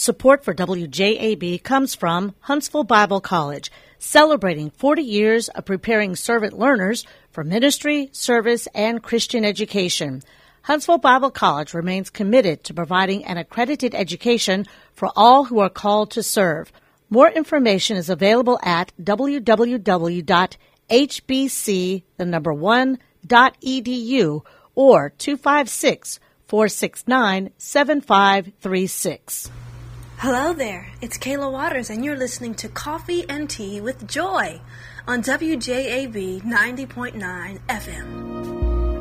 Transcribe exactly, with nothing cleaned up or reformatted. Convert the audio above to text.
Support for W J A B comes from Huntsville Bible College, celebrating forty years of preparing servant learners for ministry, service, and Christian education. Huntsville Bible College remains committed to providing an accredited education for all who are called to serve. More information is available at w w w dot h b c the number one dot e d u or two five six, four six nine, seven five three six. Hello there, it's Kayla Waters, and you're listening to Coffee and Tea with Joy on W J A B ninety point nine F M.